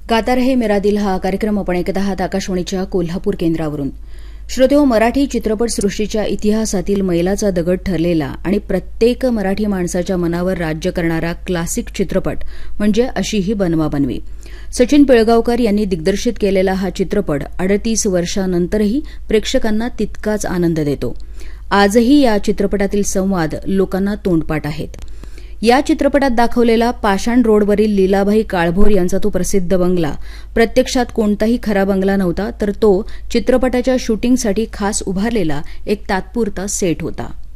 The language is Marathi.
गाता रहे मेरा दिल हा कार्यक्रम आपण ऐकत आहात आकाशवाणीच्या कोल्हापूर केंद्रावरून. श्रोतेहो, मराठी चित्रपटसृष्टीच्या इतिहासातील मैलाचा दगड ठरलेला आणि प्रत्येक मराठी माणसाच्या मनावर राज्य करणारा क्लासिक चित्रपट म्हणजे अशी ही बनवाबनवी. सचिन पिळगावकर यांनी दिग्दर्शित केलेला हा चित्रपट 38 वर्षांनंतरही प्रेक्षकांना तितकाच आनंद देतो. आजही या चित्रपटातील संवाद लोकांना तोंडपाठ आहेत. या चित्रपटात दाखवलेला पाषाण रोडवरील लीलाबाई काळभोर यांचा तो प्रसिद्ध बंगला प्रत्यक्षात कोणताही खरा बंगला नव्हता, तर तो चित्रपटाच्या शूटिंगसाठी खास उभारलेला एक तात्पुरता सेट होता.